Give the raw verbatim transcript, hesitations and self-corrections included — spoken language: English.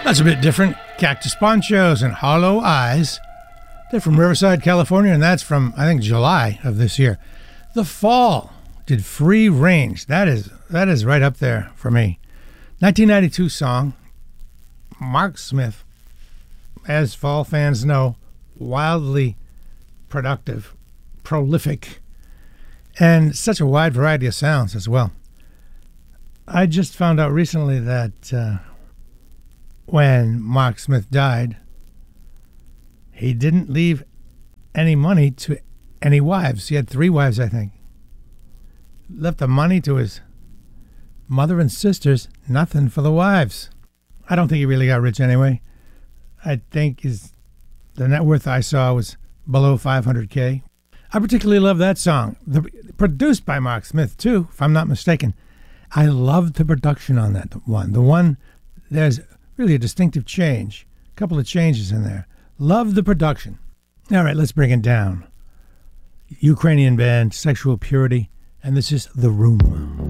That's a bit different. Cactus Ponchos and Hollow Eyes. They're from Riverside, California, and that's from, I think, July of this year. The Fall did Free Range. That is that is right up there for me. nineteen ninety-two song. Mark Smith, as Fall fans know, wildly productive, prolific, and such a wide variety of sounds as well. I just found out recently that uh, when Mark Smith died, he didn't leave any money to any wives. He had three wives, I think. Left the money to his mother and sisters, nothing for the wives. I don't think he really got rich anyway. I think his the net worth I saw was below five hundred K. I particularly love that song. The, produced by Mark Smith, too, if I'm not mistaken. I loved the production on that one. The one, there's really a distinctive change. A couple of changes in there. Love the production. All right, let's bring it down. Ukrainian band, Sexual Purity, and this is The Room.